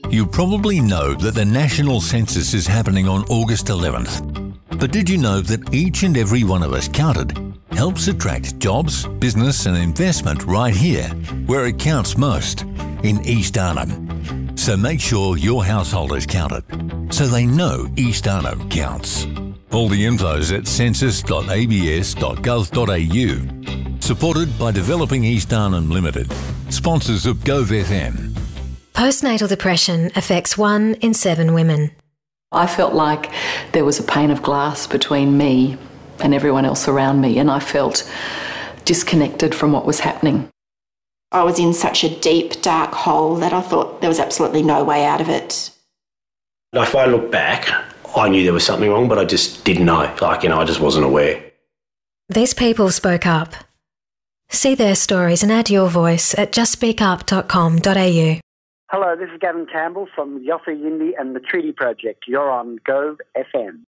You probably know that the national census is happening on August 11th. But did you know that each and every one of us counted helps attract jobs, business and investment right here, where it counts most, in East Arnhem? So make sure your household is counted, so they know East Arnhem counts. All the info's at census.abs.gov.au. Supported by Developing East Arnhem Limited, sponsors of GovFM. Postnatal depression affects 1 in 7 women. I felt like there was a pane of glass between me and everyone else around me, and I felt disconnected from what was happening. I was in such a deep, dark hole that I thought there was absolutely no way out of it. If I look back, I knew there was something wrong, but I just didn't know. I just wasn't aware. These people spoke up. See their stories and add your voice at justspeakup.com.au. Hello, this is Gavin Campbell from Yoffa Yindi and the Treaty Project. You're on Gove FM.